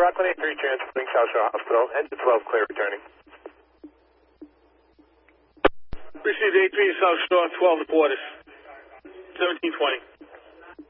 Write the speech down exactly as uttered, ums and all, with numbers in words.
Brooklyn eight three transferring South Shore Hospital. Engine twelve clear returning. Received eight three South Shore, twelve quarters. seventeen twenty.